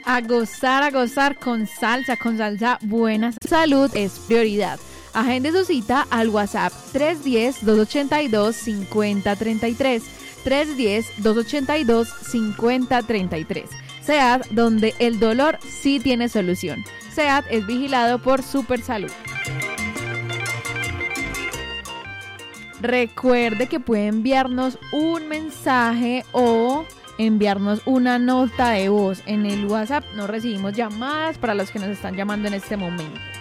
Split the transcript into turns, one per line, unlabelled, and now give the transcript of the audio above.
A gozar con salsa buena salud es prioridad. Agende su cita al WhatsApp 310-282-5033. 310-282-5033. SEAT, donde el dolor sí tiene solución. SEAT es vigilado por Supersalud. Recuerde que puede enviarnos un mensaje o enviarnos una nota de voz. En el WhatsApp no recibimos llamadas para los que nos están llamando en este momento.